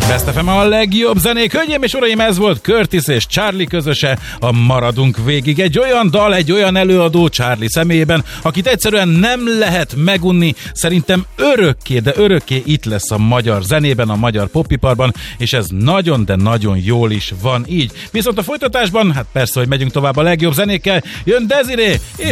Best FM a legjobb zenék. Hölgyeim és uraim, ez volt Curtis és Charlie közöse, a Maradunk végig. Egy olyan dal, egy olyan előadó Charlie személyében, akit egyszerűen nem lehet megunni. Szerintem örökké, de örökké itt lesz a magyar zenében, a magyar popiparban, és ez nagyon, de nagyon jól is van így. Viszont a folytatásban, hát persze, hogy megyünk tovább a legjobb zenékkel, jön Desiree és